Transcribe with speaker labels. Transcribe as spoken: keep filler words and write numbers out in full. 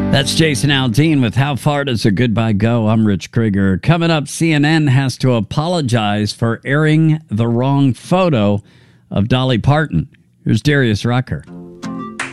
Speaker 1: That's Jason Aldean with How Far Does a Goodbye Go? I'm Rich Krieger. Coming up, C N N has to apologize for airing the wrong photo of Dolly Parton. Here's Darius Rucker.